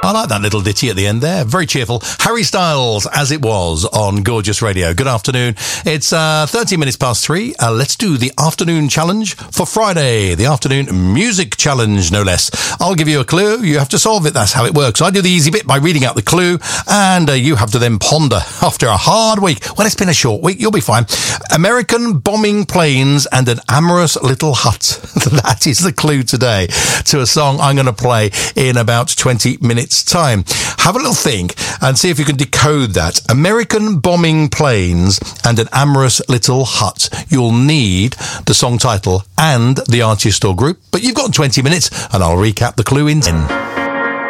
I like that little ditty at the end there. Very cheerful. Harry Styles, As It Was, on Gorgeous Radio. Good afternoon. It's 13 minutes past 3. Let's do the afternoon challenge for Friday. The afternoon music challenge, no less. I'll give you a clue. You have to solve it. That's how it works. I do the easy bit by reading out the clue, and you have to then ponder after a hard week. Well, it's been a short week. You'll be fine. American bombing planes and an amorous little hut. That is the clue today to a song I'm going to play in about 20 minutes time. Have a little think and see if you can decode that. American bombing planes and an amorous little hut. You'll need the song title and the artist or group, but you've got 20 minutes and I'll recap the clue in 10.